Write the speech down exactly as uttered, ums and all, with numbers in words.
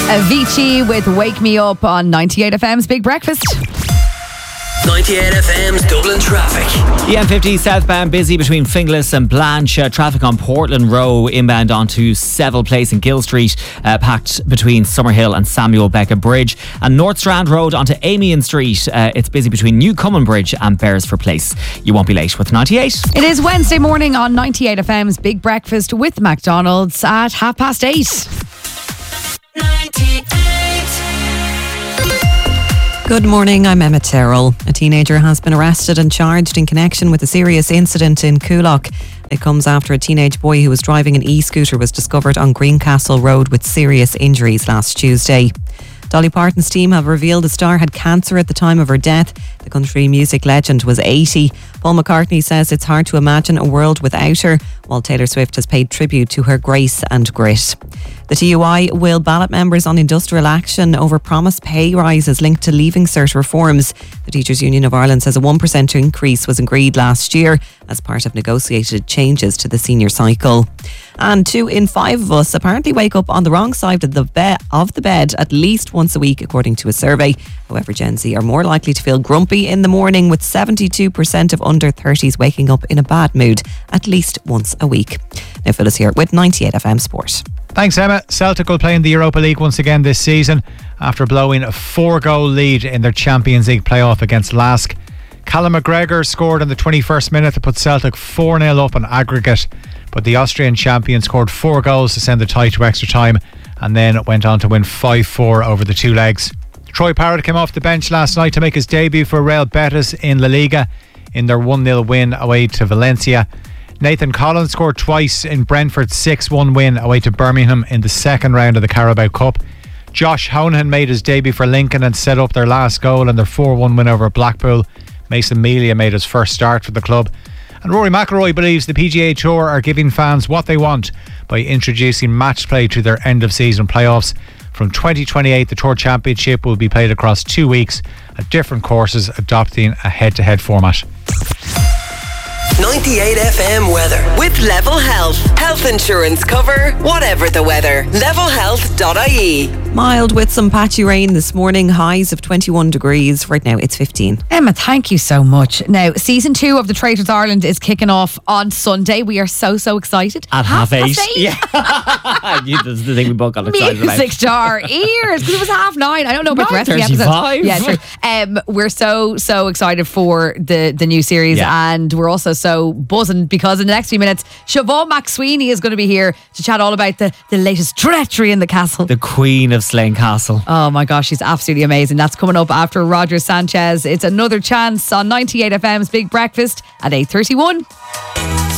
Avicii with Wake Me Up on ninety-eight F M's Big Breakfast. ninety-eight F M's Dublin traffic. The M fifty southbound busy between Finglas and Blanche. Uh, traffic on Portland Row inbound onto Seville Place and Gill Street, uh, packed between Summerhill and Samuel Beckett Bridge. And North Strand Road onto Amiens Street. Uh, it's busy between Newcomen Bridge and Beresford Place. You won't be late with ninety-eight. It is Wednesday morning on ninety-eight F M's Big Breakfast with McDonald's at half past eight. Good morning, I'm Emma Terrell. A teenager has been arrested and charged in connection with a serious incident in Coolock. It comes after a teenage boy who was driving an e-scooter was discovered on Greencastle Road with serious injuries last Tuesday. Dolly Parton's team have revealed the star had cancer at the time of her death. The country music legend was eighty. Paul McCartney says it's hard to imagine a world without her, while Taylor Swift has paid tribute to her grace and grit. The T U I will ballot members on industrial action over promised pay rises linked to Leaving Cert reforms. The Teachers Union of Ireland says a one percent increase was agreed last year as part of negotiated changes to the senior cycle. And two in five of us apparently wake up on the wrong side of the, be- of the bed at least once a week, according to a survey. However, Gen Z are more likely to feel grumpy in the morning, with seventy-two percent of under thirties waking up in a bad mood at least once a week. Now Phyllis here with ninety-eight F M Sport. Thanks, Emma. Celtic will play in the Europa League once again this season after blowing a four-goal lead in their Champions League playoff against Lask. Callum McGregor scored in the twenty-first minute to put Celtic four nil up on aggregate, but the Austrian champion scored four goals to send the tie to extra time and then went on to win five four over the two legs. Troy Parrott came off the bench last night to make his debut for Real Betis in La Liga in their one nil win away to Valencia. Nathan Collins scored twice in Brentford's six one win away to Birmingham in the second round of the Carabao Cup. Josh Honahan made his debut for Lincoln and set up their last goal in their four one win over Blackpool. Mason Melia made his first start for the club. And Rory McIlroy believes the P G A Tour are giving fans what they want by introducing match play to their end of season playoffs. From twenty twenty-eight, the Tour Championship will be played across two weeks at different courses, adopting a head-to-head format. ninety-eight F M weather with Level Health. Health insurance cover, whatever the weather. level health dot I E. Mild with some patchy rain this morning, highs of twenty-one degrees. Right now it's fifteen. Emma, thank you so much. Now, season two of The Traitors Ireland is kicking off on Sunday. We are so, so excited. At half, half eight. eight. Yeah. You, that's the thing we both got excited about. Music to our ears, because it was half nine. I don't know about the rest of the thirty-five. episode. Yeah, true. Um, we're so, so excited for the, the new series, Yeah. and we're also so buzzing because in the next few minutes, Siobhan McSweeney is going to be here to chat all about the, the latest treachery in the castle. The Queen of Slane Castle. Oh my gosh, she's absolutely amazing. That's coming up after Roger Sanchez. It's Another Chance on ninety-eight F M's Big Breakfast at eight thirty-one.